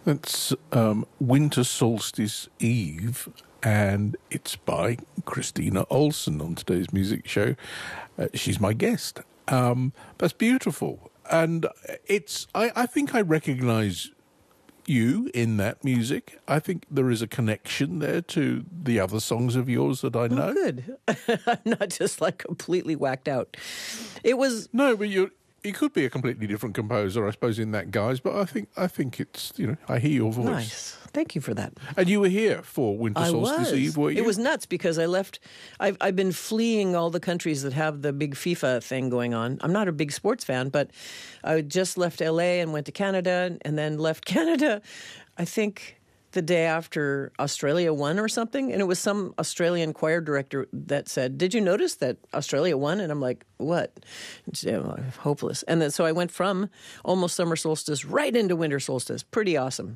That's Winter Solstice Eve, and it's by Christina Olson on today's music show. She's my guest. That's beautiful. And I think I recognize you in that music. I think there is a connection there to the other songs of yours that I know. Oh, good. I'm not just like completely whacked out. It was... No, but you could be a completely different composer, I suppose, in that guise. But I think it's, I hear your voice. Nice. Thank you for that. And you were here for Winter Solstice Eve, were you? It was nuts because I left. I've been fleeing all the countries that have the big FIFA thing going on. I'm not a big sports fan, but I just left LA and went to Canada and then left Canada, I think, the day after Australia won or something. And it was some Australian choir director that said, "Did you notice that Australia won?" And I'm like, "What?" Hopeless. And then so I went from almost summer solstice right into winter solstice. Pretty awesome.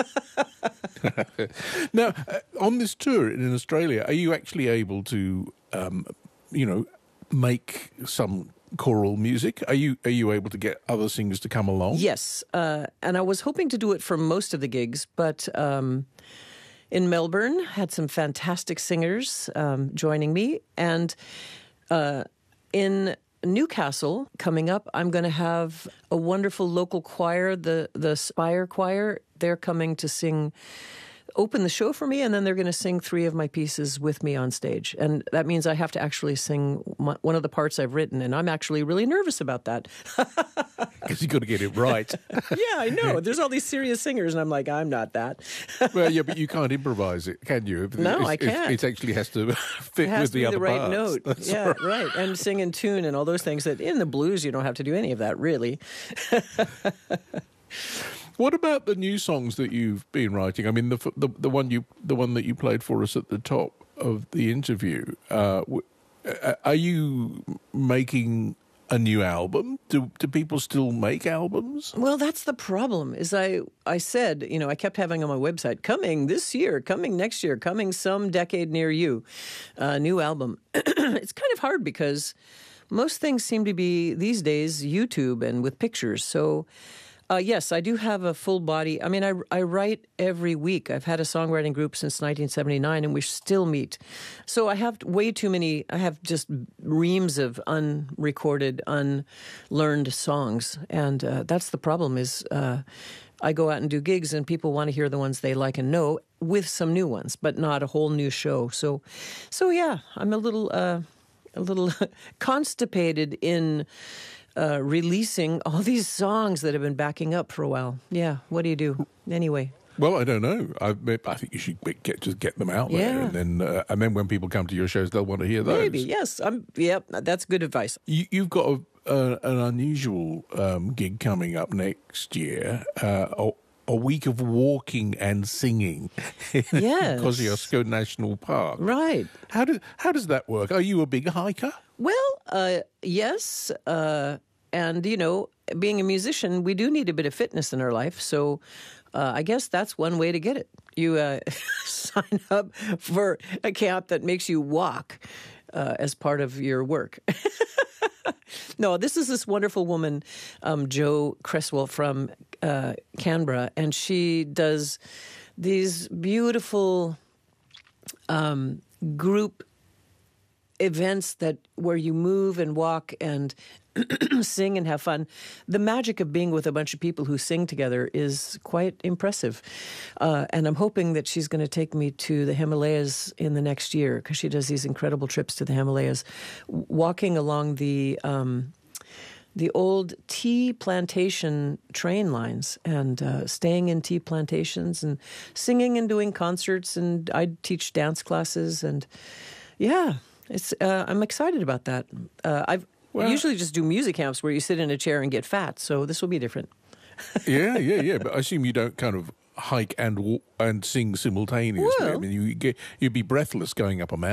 Now, on this tour in Australia, are you actually able to, make some choral music? Are you able to get other singers to come along? Yes, and I was hoping to do it for most of the gigs, but in Melbourne, had some fantastic singers joining me, and in Newcastle coming up, I'm going to have a wonderful local choir, the Spire Choir. They're coming to open the show for me, and then they're going to sing 3 of my pieces with me on stage. And that means I have to actually sing one of the parts I've written, and I'm actually really nervous about that. Because you've got to get it right. Yeah, I know. There's all these serious singers, and I'm like, I'm not that. Well, yeah, but you can't improvise it, can you? No, I can't. It actually has to fit with the other right parts. Note. That's yeah, right. And sing in tune and all those things that in the blues you don't have to do any of that, really. What about the new songs that you've been writing? I mean, the one that you played for us at the top of the interview. Are you making a new album? Do people still make albums? Well, that's the problem. Is I said, I kept having on my website, coming this year, coming next year, coming some decade near you, new album. It's kind of hard because most things seem to be these days YouTube and with pictures. So. Yes, I do have a full body. I mean, I write every week. I've had a songwriting group since 1979, and we still meet. So I have way too many. I have just reams of unrecorded, unlearned songs, and that's the problem. Is I go out and do gigs, and people want to hear the ones they like and know, with some new ones, but not a whole new show. So yeah, I'm a little constipated in. Releasing all these songs that have been backing up for a while. Yeah, what do you do? Anyway. Well, I don't know. I think you should just get them out there, and then when people come to your shows, they'll want to hear those. Maybe, yes. Yep, that's good advice. You've got an unusual gig coming up next year. A week of walking and singing in Kosciuszko National Park. Right. How does that work? Are you a big hiker? Well, yes. And, being a musician, we do need a bit of fitness in our life. So I guess that's one way to get it. You sign up for a camp that makes you walk as part of your work. No, this is this wonderful woman, Jo Cresswell from Canberra, and she does these beautiful group events where you move and walk and sing and have fun. The magic of being with a bunch of people who sing together is quite impressive. And I'm hoping that she's going to take me to the Himalayas in the next year, because she does these incredible trips to the Himalayas, walking along the old tea plantation train lines and staying in tea plantations and singing and doing concerts. And I teach dance classes. And yeah, I'm excited about that. I usually just do music camps where you sit in a chair and get fat. So this will be different. Yeah. But I assume you don't kind of hike and walk and sing simultaneously. Well, I mean, you'd be breathless going up a mountain.